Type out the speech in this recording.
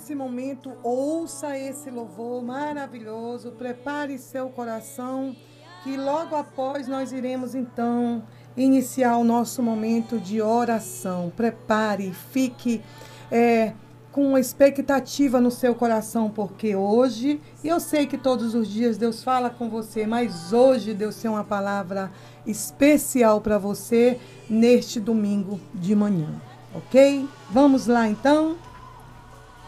nesse momento, ouça esse louvor maravilhoso, prepare seu coração, que logo após nós iremos então iniciar o nosso momento de oração. Prepare, fique com expectativa no seu coração, porque hoje, eu sei que todos os dias Deus fala com você, mas hoje Deus tem uma palavra especial para você neste domingo de manhã, ok? Vamos lá então?